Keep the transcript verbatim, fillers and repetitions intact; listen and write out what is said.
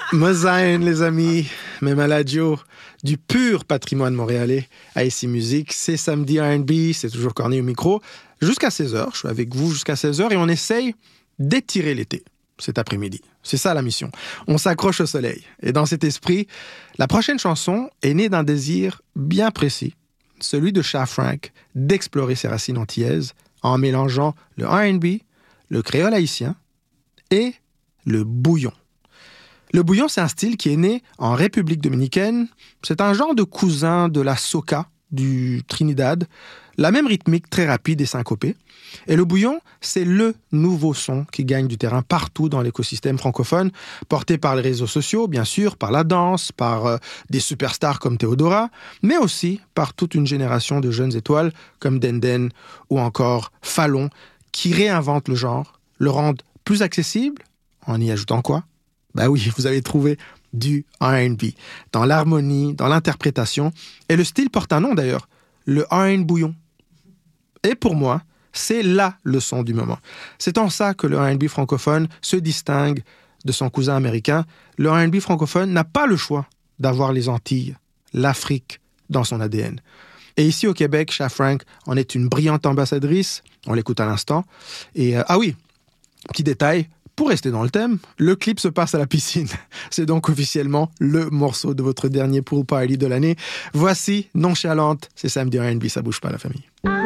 Mosaïen, les amis, même à la Joe, du pur patrimoine montréalais à Ici Musique. C'est samedi R and B, c'est toujours Corneille au micro. Jusqu'à seize heures, je suis avec vous jusqu'à seize heures et on essaye d'étirer l'été cet après-midi. C'est ça la mission. On s'accroche au soleil. Et dans cet esprit, la prochaine chanson est née d'un désir bien précis, celui de Cha Frank, d'explorer ses racines antillaises en mélangeant le R and B, le créole haïtien et le bouillon. Le bouillon, c'est un style qui est né en République dominicaine. C'est un genre de cousin de la soca du Trinidad, la même rythmique très rapide et syncopée. Et le bouillon, c'est le nouveau son qui gagne du terrain partout dans l'écosystème francophone, porté par les réseaux sociaux, bien sûr, par la danse, par euh, des superstars comme Théodora, mais aussi par toute une génération de jeunes étoiles comme Denden ou encore Fallon, qui réinventent le genre, le rendent plus accessible, en y ajoutant quoi ? Ben oui, vous avez trouvé du R and B, dans l'harmonie, dans l'interprétation, et le style porte un nom d'ailleurs, le R and bouillon. Et pour moi, c'est la leçon du moment. C'est en ça que le R and B francophone se distingue de son cousin américain. Le R and B francophone n'a pas le choix d'avoir les Antilles, l'Afrique dans son A D N. Et ici au Québec, Cha Frank en est une brillante ambassadrice. On l'écoute à l'instant. Et euh, ah oui, petit détail, pour rester dans le thème, le clip se passe à la piscine. C'est donc officiellement le morceau de votre dernier pool party de l'année. Voici Nonchalante, c'est samedi R and B, ça bouge pas la famille.